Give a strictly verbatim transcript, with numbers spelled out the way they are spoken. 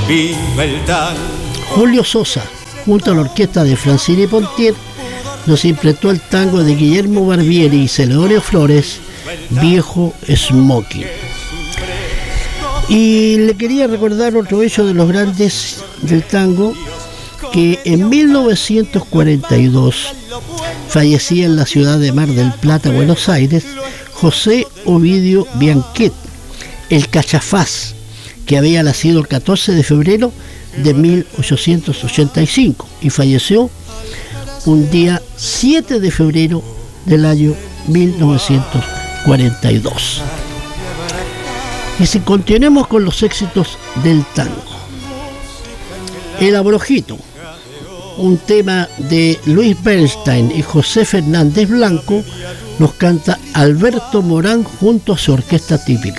viva el tango. Julio Sosa, junto a la orquesta de Francine Pontier, nos interpretó el tango de Guillermo Barbieri y Celedonio Flores, Viejo Smoking. Y le quería recordar otro hecho de los grandes del tango, que en mil novecientos cuarenta y dos fallecía en la ciudad de Mar del Plata, Buenos Aires, José Ovidio Bianquet, el Cachafaz, que había nacido el catorce de febrero de mil ochocientos ochenta y cinco y falleció un día siete de febrero del año mil novecientos cuarenta y dos. Y si continuemos con los éxitos del tango, El Abrojito, un tema de Luis Bernstein y José Fernández Blanco, nos canta Alberto Morán junto a su orquesta típica.